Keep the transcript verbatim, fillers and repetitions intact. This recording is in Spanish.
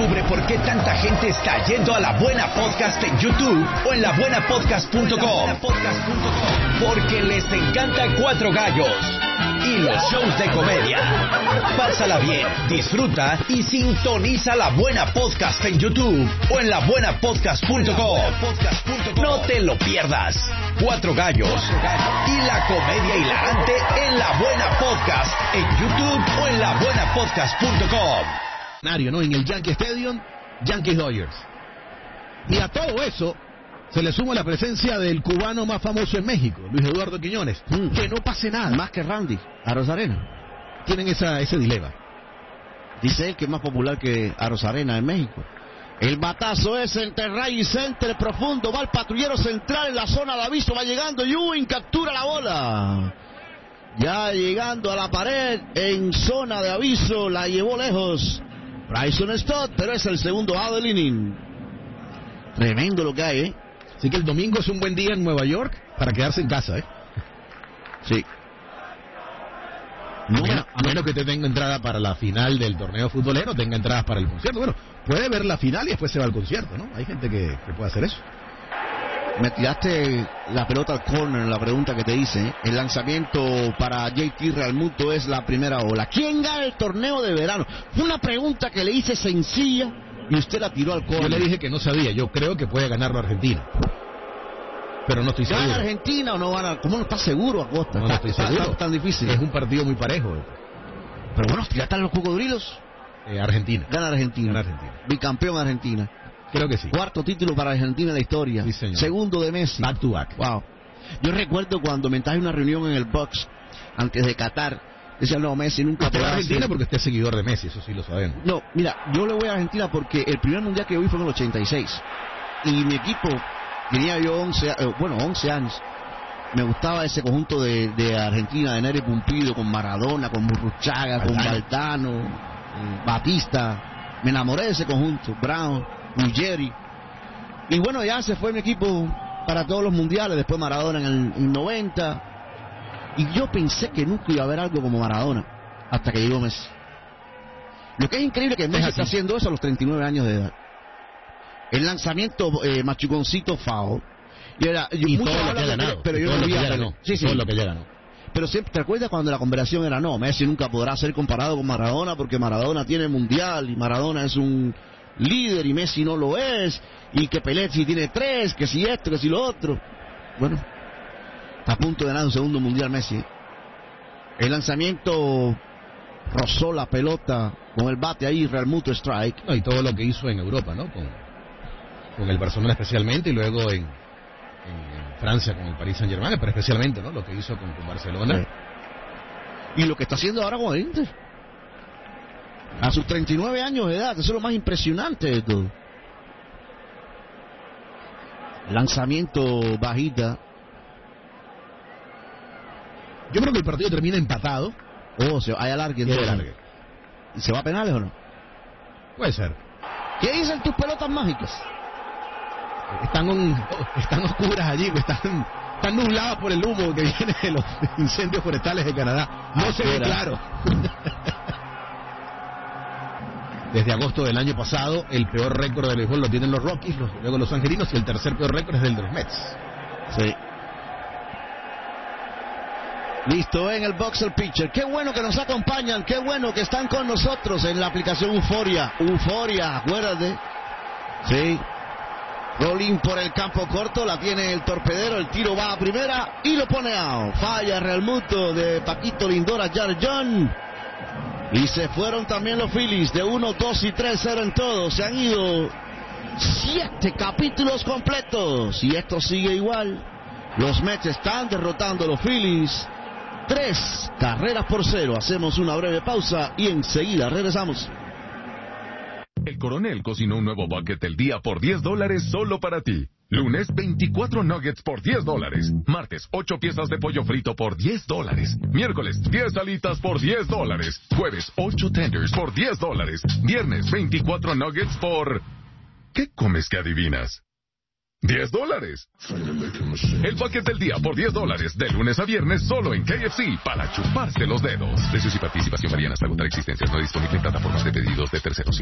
Descubre por qué tanta gente está yendo a La Buena Podcast en YouTube o en la buena podcast punto com. Porque les encanta Cuatro Gallos y los shows de comedia. Pásala bien, disfruta y sintoniza La Buena Podcast en YouTube o en la buena podcast punto com. No te lo pierdas. Cuatro Gallos y la comedia hilarante en La Buena Podcast en YouTube o en la buena podcast punto com. ¿no? En el Yankee Stadium, Yankees Dodgers. Y a todo eso se le suma la presencia del cubano más famoso en México, Luis Eduardo Quiñones. Mm. Que no pase nada. Más que Randy, Arozarena. Tienen esa, ese dilema. Dice él que es más popular que Arozarena en México. El batazo es entre Ray Center profundo, va el patrullero central en la zona de aviso, va llegando Ewing, captura la bola. Ya llegando a la pared en zona de aviso, la llevó lejos Bryson Stott, pero es el segundo out del inning. Tremendo lo que hay, ¿eh? Así que el domingo es un buen día en Nueva York para quedarse en casa, ¿eh? Sí. A menos, a menos que te tenga entrada para la final del torneo futbolero, tenga entradas para el concierto. Bueno, puede ver la final y después se va al concierto, ¿no? Hay gente que, que puede hacer eso. Me tiraste la pelota al corner en la pregunta que te hice, ¿eh? El lanzamiento para J T Realmuto es la primera ola. ¿Quién gana el torneo de verano? Fue una pregunta que le hice sencilla y usted la tiró al corner. Yo le dije que no sabía, yo creo que puede ganarlo Argentina. Pero no estoy seguro. ¿Gana Argentina o no gana? ¿Cómo no está seguro, Acosta? No, no estoy está, seguro. Está tan difícil. Es un partido muy parejo. Pero bueno, ya están los cocodrilos. Eh, Argentina. Gana Argentina. Gana Argentina. Bicampeón Argentina. Creo que sí. Cuarto título para Argentina en la historia. Sí, señor. Segundo de Messi. Back to back. Wow. Yo recuerdo cuando me traje una reunión en el box antes de Qatar. Decían, no, Messi nunca podrá podrá Argentina hacer... porque usted es seguidor de Messi, eso sí lo sabemos. No, mira, yo le voy a Argentina porque el primer mundial que yo vi fue en el ochenta y seis. Y mi equipo, tenía yo once, eh, bueno, once años. Me gustaba ese conjunto de, de Argentina, de Nere Pumpido, con Maradona, con Murruchaga, con Valdano, eh, Batista. Me enamoré de ese conjunto, Brown, Ruggeri. Y bueno, ya se fue mi equipo para todos los mundiales, después Maradona en el en noventa. Y yo pensé que nunca iba a haber algo como Maradona, hasta que llegó Messi. Lo que es increíble es que Messi está haciendo eso a los treinta y nueve años de edad. El lanzamiento eh, machuconcito foul. Y, era, yo, y todo lo que ha ganado. Pero yo todo no lo que vi ya a ganó. Sí, sí. Todo lo que ya ganó. Pero siempre, ¿te acuerdas cuando la conversación era no? Messi nunca podrá ser comparado con Maradona porque Maradona tiene mundial y Maradona es un líder y Messi no lo es, y que Pelé si tiene tres, que si esto, que si lo otro. Bueno, está a punto de ganar un segundo mundial Messi, ¿eh? El lanzamiento rozó la pelota con el bate ahí, Realmuto strike. No, y todo lo que hizo en Europa, ¿no? Con, con el Barcelona especialmente, y luego en, en, en Francia con el Paris Saint-Germain, pero especialmente, ¿no? Lo que hizo con, con Barcelona. Sí. Y lo que está haciendo ahora con el Inter. A sus treinta y nueve años de edad, que eso es lo más impresionante de todo. Lanzamiento bajita. Yo creo que el partido termina empatado. Oh, se hay alargue. ¿Y, alargue. ¿Y se va a penales o no? Puede ser. ¿Qué dicen tus pelotas mágicas? Están, un, están oscuras allí, están, están nubladas por el humo que viene de los incendios forestales de Canadá. No se ve claro. Desde agosto del año pasado, el peor récord del béisbol lo tienen los Rockies, los, luego los Angelinos, y el tercer peor récord es el de los Mets. Sí. Listo, en el box el pitcher. Qué bueno que nos acompañan, qué bueno que están con nosotros en la aplicación Euforia. Euforia, acuérdate. Sí. Rolling por el campo corto, la tiene el torpedero, el tiro va a primera y lo pone out. Falla Realmuto de Paquito Lindor a Jar John. Y se fueron también los Phillies de uno, dos y tres cero en todo. Se han ido siete capítulos completos. Y esto sigue igual. Los Mets están derrotando a los Phillies. Tres carreras por cero. Hacemos una breve pausa y enseguida regresamos. El Coronel cocinó un nuevo bucket del día por diez dólares solo para ti. Lunes, veinticuatro nuggets por diez dólares. Martes, ocho piezas de pollo frito por diez dólares. Miércoles, diez alitas por diez dólares. Jueves, ocho tenders por diez dólares. Viernes, veinticuatro nuggets por... ¿Qué comes que adivinas? diez dólares. El bucket del día por diez dólares. De lunes a viernes solo en K F C. Para chuparse los dedos. Precios y participación varían hasta agotar existencias. No disponible en plataformas de pedidos de terceros.